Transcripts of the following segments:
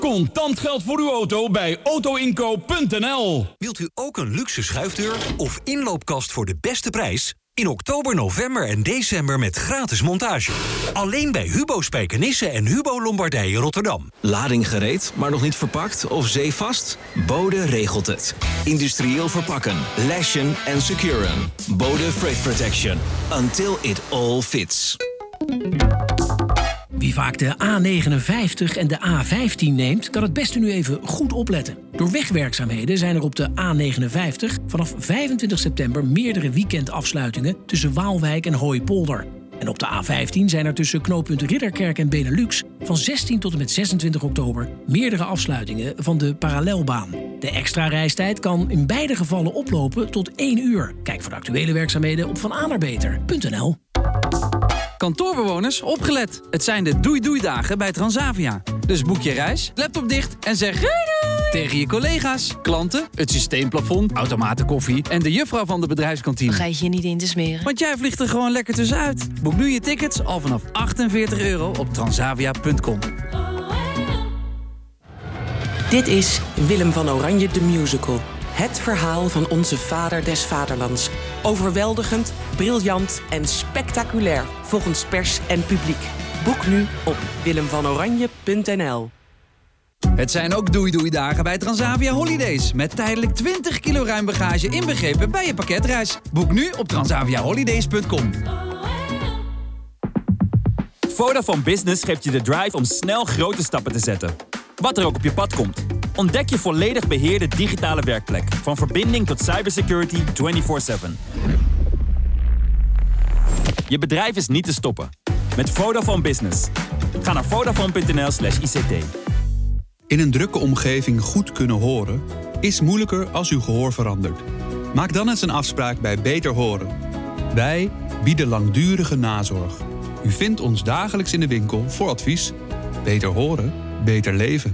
Contant geld voor uw auto bij autoinkoop.nl. Wilt u ook een luxe schuifdeur of inloopkast voor de beste prijs? In oktober, november en december met gratis montage. Alleen bij Hubo Spijkenisse en Hubo Lombardije Rotterdam. Lading gereed, maar nog niet verpakt of zeevast? Bode regelt het. Industrieel verpakken, lashen en securen. Bode Freight Protection. Until it all fits. Wie vaak de A59 en de A15 neemt, kan het beste nu even goed opletten. Door wegwerkzaamheden zijn er op de A59 vanaf 25 september meerdere weekendafsluitingen tussen Waalwijk en Hooipolder. En op de A15 zijn er tussen knooppunt Ridderkerk en Benelux van 16 tot en met 26 oktober meerdere afsluitingen van de parallelbaan. De extra reistijd kan in beide gevallen oplopen tot 1 uur. Kijk voor de actuele werkzaamheden op vananaarbeter.nl. Kantoorbewoners, opgelet. Het zijn de doei-doei-dagen bij Transavia. Dus boek je reis, laptop dicht en zeg doei doei tegen je collega's, klanten, het systeemplafond, automatenkoffie en de juffrouw van de bedrijfskantine. Vergeet je niet in te smeren. Want jij vliegt er gewoon lekker tussenuit. Boek nu je tickets al vanaf €48 op transavia.com. Dit is Willem van Oranje de Musical. Het verhaal van onze vader des vaderlands. Overweldigend, briljant en spectaculair volgens pers en publiek. Boek nu op willemvanoranje.nl. Het zijn ook doei-doei-dagen bij Transavia Holidays. Met tijdelijk 20 kilo ruim bagage inbegrepen bij je pakketreis. Boek nu op transaviaholidays.com. Vodafone Business geeft je de drive om snel grote stappen te zetten. Wat er ook op je pad komt. Ontdek je volledig beheerde digitale werkplek. Van verbinding tot cybersecurity 24/7. Je bedrijf is niet te stoppen. Met Vodafone Business. Ga naar vodafone.nl/ICT. In een drukke omgeving goed kunnen horen is moeilijker als uw gehoor verandert. Maak dan eens een afspraak bij Beter Horen. Wij bieden langdurige nazorg. U vindt ons dagelijks in de winkel voor advies. Beter horen, beter leven.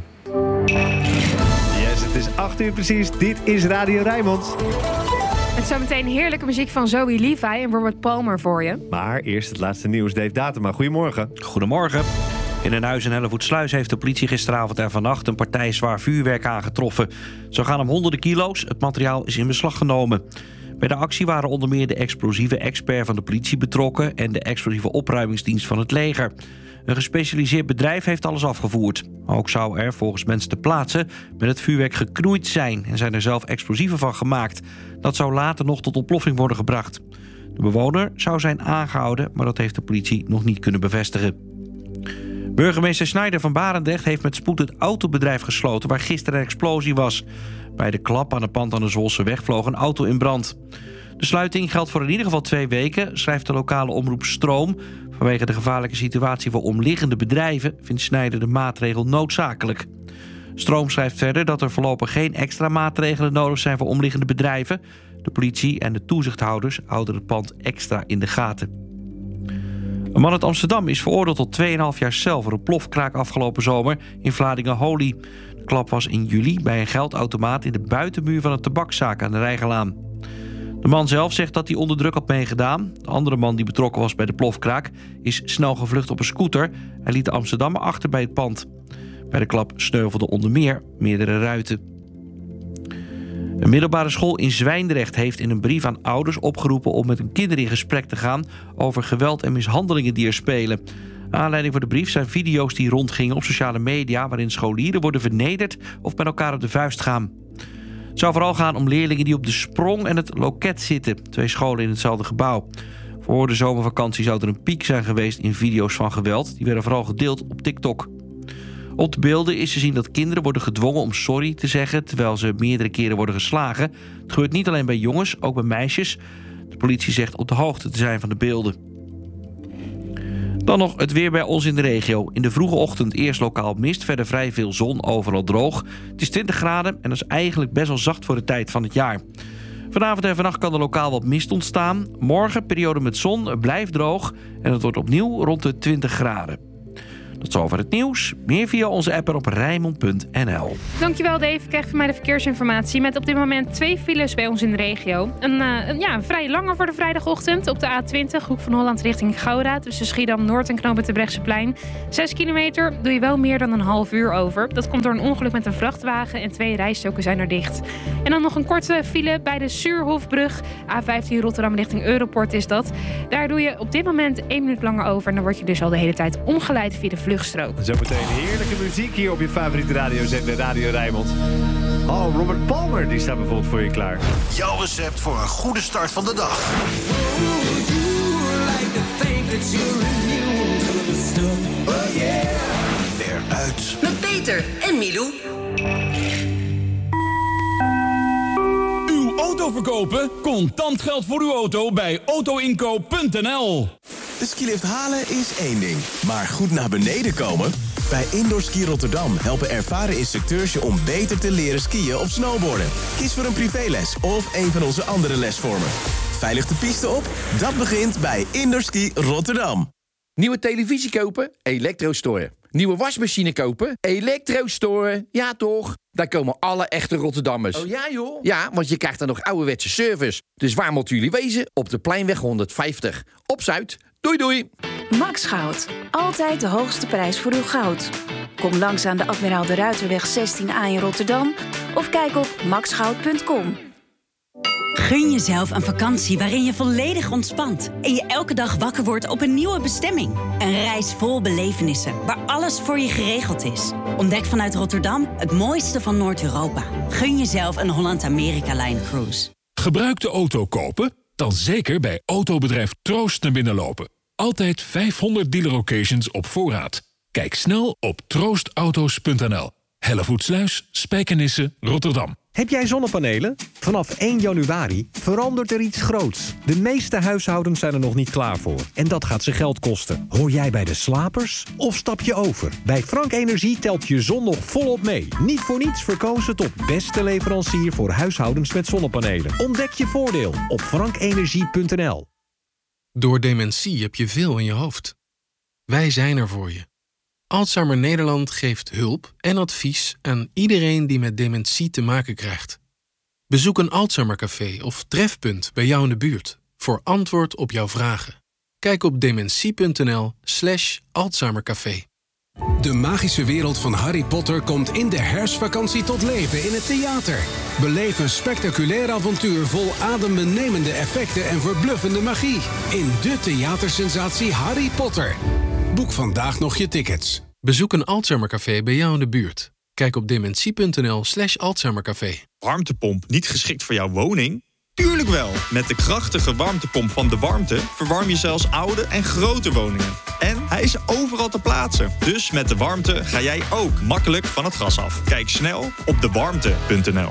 Yes, het is 8 uur precies. Dit is Radio Rijnmond. Met zometeen heerlijke muziek van Zoe Levi en Robert Palmer voor je. Maar eerst het laatste nieuws. Dave Datema, goedemorgen. Goedemorgen. In een huis in Hellevoetsluis heeft de politie gisteravond en vannacht een partij zwaar vuurwerk aangetroffen. Zo gaan om honderden kilo's. Het materiaal is in beslag genomen. Bij de actie waren onder meer de explosieve expert van de politie betrokken en de explosieve opruimingsdienst van het leger. Een gespecialiseerd bedrijf heeft alles afgevoerd. Ook zou er volgens mensen ter plaatse met het vuurwerk geknoeid zijn en zijn er zelf explosieven van gemaakt. Dat zou later nog tot ontploffing worden gebracht. De bewoner zou zijn aangehouden, maar dat heeft de politie nog niet kunnen bevestigen. Burgemeester Snijder van Barendrecht heeft met spoed het autobedrijf gesloten waar gisteren een explosie was. Bij de klap aan het pand aan de Zwolseweg vloog een auto in brand. De sluiting geldt voor in ieder geval 2 weken, schrijft de lokale omroep Stroom. Vanwege de gevaarlijke situatie voor omliggende bedrijven vindt Snijder de maatregel noodzakelijk. Stroom schrijft verder dat er voorlopig geen extra maatregelen nodig zijn voor omliggende bedrijven. De politie en de toezichthouders houden het pand extra in de gaten. Een man uit Amsterdam is veroordeeld tot 2,5 jaar cel voor een plofkraak afgelopen zomer in Vlaardingen-Holy. De klap was in juli bij een geldautomaat in de buitenmuur van een tabakszaak aan de Rijgelaan. De man zelf zegt dat hij onder druk had meegedaan. De andere man die betrokken was bij de plofkraak is snel gevlucht op een scooter. Hij liet de Amsterdammer achter bij het pand. Bij de klap sneuvelden onder meer meerdere ruiten. Een middelbare school in Zwijndrecht heeft in een brief aan ouders opgeroepen om met hun kinderen in gesprek te gaan over geweld en mishandelingen die er spelen. Aanleiding voor de brief zijn video's die rondgingen op sociale media waarin scholieren worden vernederd of met elkaar op de vuist gaan. Het zou vooral gaan om leerlingen die op de sprong en het loket zitten, 2 scholen in hetzelfde gebouw. Voor de zomervakantie zou er een piek zijn geweest in video's van geweld. Die werden vooral gedeeld op TikTok. Op de beelden is te zien dat kinderen worden gedwongen om sorry te zeggen terwijl ze meerdere keren worden geslagen. Het gebeurt niet alleen bij jongens, ook bij meisjes. De politie zegt op de hoogte te zijn van de beelden. Dan nog het weer bij ons in de regio. In de vroege ochtend eerst lokaal mist, verder vrij veel zon, overal droog. Het is 20 graden en dat is eigenlijk best wel zacht voor de tijd van het jaar. Vanavond en vannacht kan er lokaal wat mist ontstaan. Morgen periode met zon, blijft droog en het wordt opnieuw rond de 20 graden. Tot zover het nieuws. Meer via onze app en op Rijnmond.nl. Dankjewel Dave. Ik krijg van mij de verkeersinformatie met op dit moment 2 files bij ons in de regio. Een vrij lange voor de vrijdagochtend op de A20, Hoek van Holland richting Gouda. Tussen Schiedam-Noord en Knoop het Brechtseplein. 6 kilometer doe je wel meer dan een half uur over. Dat komt door een ongeluk met een vrachtwagen en 2 rijstroken zijn er dicht. En dan nog een korte file bij de Suurhofbrug. A15 Rotterdam richting Europort is dat. Daar doe je op dit moment 1 minuut langer over. En dan word je dus al de hele tijd omgeleid via de vluchtstrook. Zometeen heerlijke muziek hier op je favoriete radiozender Radio Rijnmond. Oh, Robert Palmer, die staat bijvoorbeeld voor je klaar. Jouw recept voor een goede start van de dag. Eruit. Met Peter en Milou. Uw auto verkopen? Contant geld voor uw auto bij autoinkoop.nl. De skilift halen is één ding, maar goed naar beneden komen? Bij Indoor Ski Rotterdam helpen ervaren instructeurs je om beter te leren skiën of snowboarden. Kies voor een privéles of een van onze andere lesvormen. Veilig de piste op? Dat begint bij Indoor Ski Rotterdam. Nieuwe televisie kopen? Elektrostore. Nieuwe wasmachine kopen? Elektrostore. Ja toch? Daar komen alle echte Rotterdammers. Oh ja joh? Ja, want je krijgt dan nog ouderwetse service. Dus waar moeten jullie wezen? Op de Pleinweg 150. Op Zuid. Doei doei. Max Goud. Altijd de hoogste prijs voor uw goud. Kom langs aan de Admiraal de Ruiterweg 16A in Rotterdam. Of kijk op maxgoud.com. Gun jezelf een vakantie waarin je volledig ontspant en je elke dag wakker wordt op een nieuwe bestemming. Een reis vol belevenissen, waar alles voor je geregeld is. Ontdek vanuit Rotterdam het mooiste van Noord-Europa. Gun jezelf een Holland-Amerika-Line cruise. Gebruikte auto kopen? Dan zeker bij autobedrijf Troost naar binnen lopen. Altijd 500 dealer-occasions op voorraad. Kijk snel op troostauto's.nl. Hellevoetsluis, Spijkenisse, Rotterdam. Heb jij zonnepanelen? Vanaf 1 januari verandert er iets groots. De meeste huishoudens zijn er nog niet klaar voor. En dat gaat ze geld kosten. Hoor jij bij de slapers? Of stap je over? Bij Frank Energie telt je zon nog volop mee. Niet voor niets verkozen tot beste leverancier voor huishoudens met zonnepanelen. Ontdek je voordeel op frankenergie.nl. Door dementie heb je veel in je hoofd. Wij zijn er voor je. Alzheimer Nederland geeft hulp en advies aan iedereen die met dementie te maken krijgt. Bezoek een Alzheimercafé of trefpunt bij jou in de buurt voor antwoord op jouw vragen. Kijk op dementie.nl/Alzheimercafé. De magische wereld van Harry Potter komt in de herfstvakantie tot leven in het theater. Beleef een spectaculair avontuur vol adembenemende effecten en verbluffende magie. In de theatersensatie Harry Potter. Boek vandaag nog je tickets. Bezoek een Alzheimercafé bij jou in de buurt. Kijk op dementie.nl/Alzheimercafé. Warmtepomp niet geschikt voor jouw woning? Tuurlijk wel! Met de krachtige warmtepomp van De Warmte verwarm je zelfs oude en grote woningen. En hij is overal te plaatsen. Dus met De Warmte ga jij ook makkelijk van het gas af. Kijk snel op dewarmte.nl.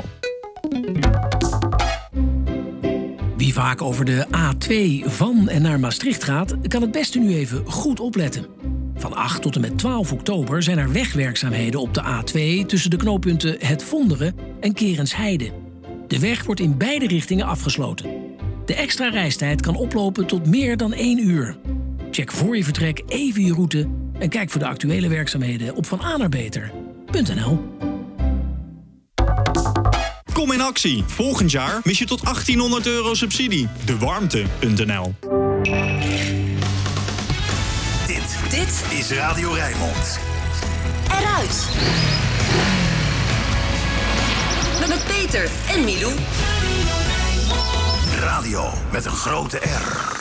Wie vaak over de A2 van en naar Maastricht gaat, kan het beste nu even goed opletten. Van 8 tot en met 12 oktober zijn er wegwerkzaamheden op de A2 tussen de knooppunten Het Vonderen en Kerensheide. De weg wordt in beide richtingen afgesloten. De extra reistijd kan oplopen tot meer dan 1 uur. Check voor je vertrek even je route en kijk voor de actuele werkzaamheden op vananerbeter.nl. Kom in actie. Volgend jaar mis je tot €1800 subsidie. Dewarmte.nl. Dit is Radio Rijnmond. Eruit. Met Peter en Milou. Radio met een grote R.